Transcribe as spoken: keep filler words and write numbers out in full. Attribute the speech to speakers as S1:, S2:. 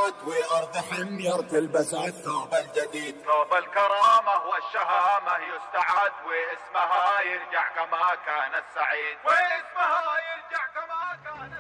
S1: يستعاد وأرض حمير تلبس الثوب الجديد.
S2: ثوب الكرامة والشهامة يستعاد واسمها يرجع كما كان السعيد، واسمها يرجع كما كان